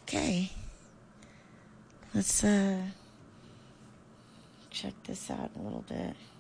Okay. Let's check this out a little bit.